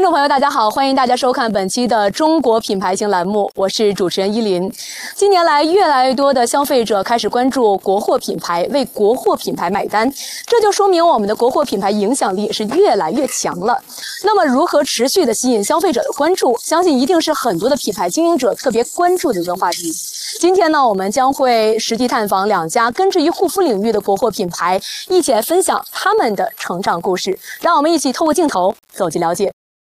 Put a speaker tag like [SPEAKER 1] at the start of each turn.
[SPEAKER 1] 众朋友，大家好，欢迎大家收看本期的中国品牌行栏目，我是主持人依林。近年来，越来越多的消费者开始关注国货品牌，为国货品牌买单，这就说明我们的国货品牌影响力是越来越强了。那么，如何持续的吸引消费者的关注，相信一定是很多的品牌经营者特别关注的一个话题。今天呢，我们将会实地探访2家根植于护肤领域的国货品牌，一起来分享他们的成长故事。让我们一起透过镜头走进了解。